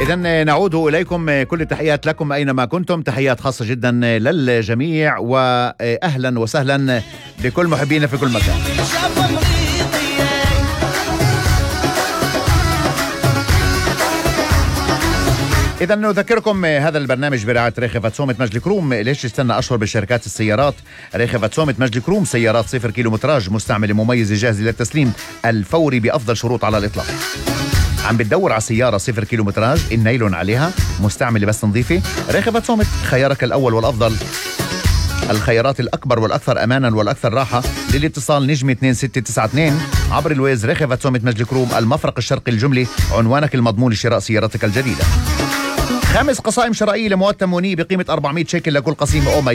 إذن نعود إليكم، كل التحيات لكم أينما كنتم، تحيات خاصة جدا للجميع، وأهلا وسهلا بكل محبينا في كل مكان. إذا نذكركم هذا البرنامج برعاية ريخي فاتسومة مجلي كروم. ليش استنى أشهر بشركات السيارات؟ ريخي فاتسومة مجلي كروم، سيارات 0 كيلومتراج مستعملة مميزة جاهزة للتسليم الفوري بأفضل شروط على الإطلاق. عم بتدور على سيارة 0 كيلومتراج النايلون عليها مستعملة بس نظيفة؟ ريخي فاتسومة خيارك الأول والأفضل، الخيارات الأكبر والأكثر أمانا والأكثر راحة. للاتصال نجمة 2692 عبر الويز. ريخي فاتسومة مجلي كروم، المفرق الشرقي الجملي، عنوانك المضمون لشراء سيارتك الجديدة. 5 قصائم شرائية لمواد تموينية بقيمة 400 شيكل لكل قسيمة.